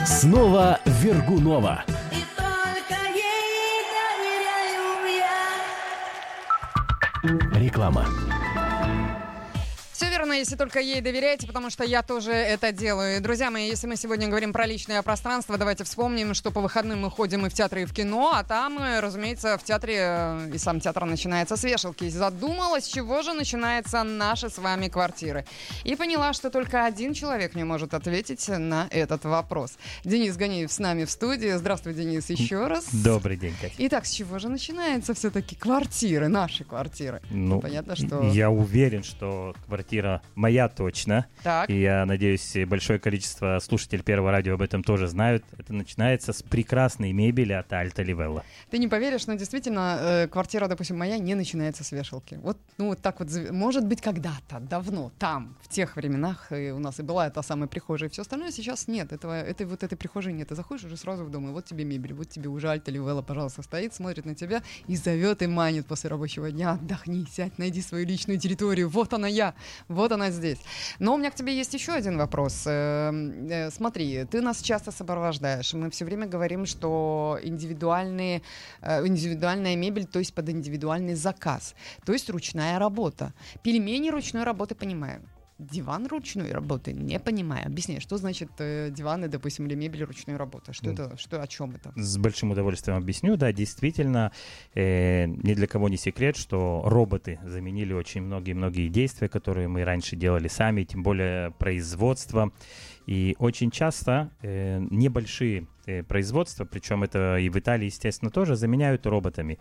Снова Вергунова. Реклама. Все верно, если только ей доверяете, потому что я тоже это делаю. Друзья мои, если мы сегодня говорим про личное пространство, давайте вспомним, что по выходным мы ходим и в театры, и в кино, а там, разумеется, в театре и сам театр начинается с вешалки. Задумалась, с чего же начинаются наши с вами квартиры. И поняла, что только один человек мне может ответить на этот вопрос. Денис Ганиев с нами в студии. Здравствуй, Денис, еще раз. Добрый день, Катя. Итак, с чего же начинаются все-таки квартиры, наши квартиры? Ну, понятно, что... Я уверен, что квартира моя точно. Так. И я надеюсь, большое количество слушателей Первого радио об этом тоже знают. Это начинается с прекрасной мебели от Альта Ливелла. Ты не поверишь, но действительно квартира, допустим, моя не начинается с вешалки. Вот, ну, вот так вот, может быть, когда-то, давно, там, в тех временах у нас и была эта самая прихожая и все остальное. Сейчас нет, этой прихожей нет. Ты заходишь уже сразу в дом, и вот тебе мебель, вот тебе уже Альта Ливелла, пожалуйста, стоит, смотрит на тебя и зовет и манит после рабочего дня. Отдохни, сядь, найди свою личную территорию. Вот она я, вот она здесь. Но у меня к тебе есть еще один вопрос. Смотри, ты нас часто сопровождаешь. Мы все время говорим, что индивидуальная мебель, то есть под индивидуальный заказ, то есть ручная работа. Пельмени ручной работы понимаю. Диван ручной работы не понимаю. Объясняй, что значит диваны, допустим, или мебель ручной работы? Что это, о чем это? С большим удовольствием объясню. Да, действительно, ни для кого не секрет, что роботы заменили очень многие действия, которые мы раньше делали сами, тем более производство. И очень часто небольшие производства, причем это и в Италии, естественно, тоже, заменяют роботами.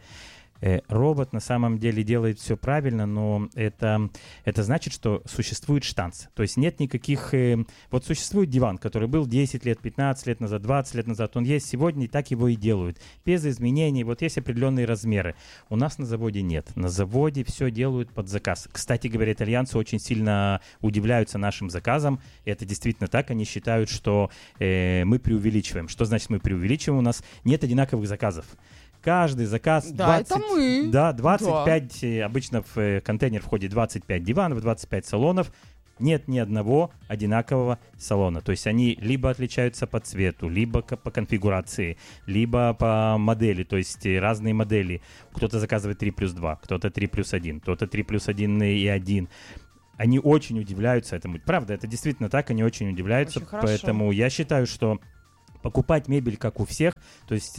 Робот на самом деле делает все правильно, но это значит, что существует штанц. То есть нет никаких... Вот существует диван, который был 10 лет, 15 лет назад, 20 лет назад. Он есть сегодня, и так его и делают. Без изменений. Вот есть определенные размеры. У нас на заводе нет. На заводе все делают под заказ. Кстати говоря, итальянцы очень сильно удивляются нашим заказам. И это действительно так. Они считают, что мы преувеличиваем. Что значит мы преувеличиваем? У нас нет одинаковых заказов. Каждый заказ 20, да, 25, да. Обычно в контейнер входит 25 диванов, 25 салонов. Нет ни одного одинакового салона. То есть они либо отличаются по цвету, либо по конфигурации, либо по модели. То есть разные модели. Кто-то заказывает 3+2, кто-то 3+1, кто-то 3+1 и 1. Они очень удивляются этому. Правда, это действительно так, они очень удивляются. Очень поэтому я считаю, что покупать мебель, как у всех, то есть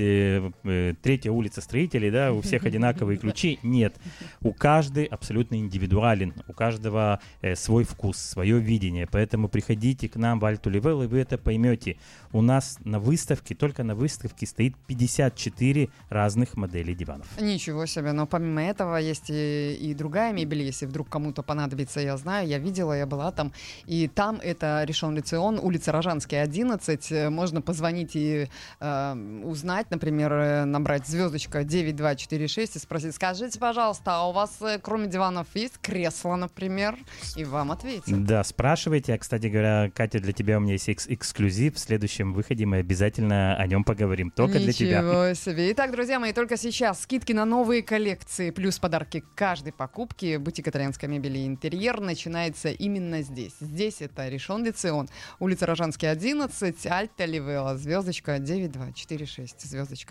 третья улица строителей, да, у всех одинаковые ключи, нет. У каждой абсолютно индивидуален, у каждого свой вкус, свое видение. Поэтому приходите к нам в Альту Ливелла, и вы это поймете. У нас на выставке, только на выставке стоит 54 разных моделей диванов. Ничего себе, но помимо этого есть и другая мебель, если вдруг кому-то понадобится, я знаю, я видела, я была там, и там это Ришон Лецион, улица Рожанская, 11, можно позвонить и узнать, например, набрать звездочка 9246 и спросить, скажите, пожалуйста, а у вас кроме диванов есть кресло, например? И вам ответят. Да, спрашивайте. А, кстати говоря, Катя, для тебя у меня есть эксклюзив. В следующем выходе мы обязательно о нем поговорим. Только для тебя. Ничего себе. Итак, друзья мои, только сейчас скидки на новые коллекции, плюс подарки к каждой покупке. Бутик итальянской мебели и интерьер начинается именно здесь. Здесь это Ришон Лецион, улица Рожанская, 11, Альта Ливелла, звездочка 9246, звездочка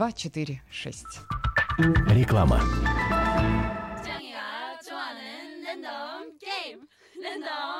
9246. Реклама.